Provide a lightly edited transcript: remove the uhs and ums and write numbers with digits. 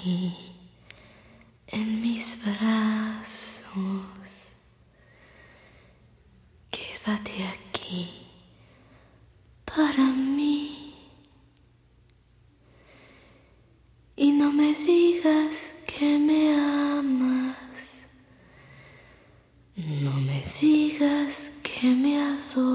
aquí, en mis brazos. Quédate aquí para mí. Y no me digas que me amas. No me digas que me adoras.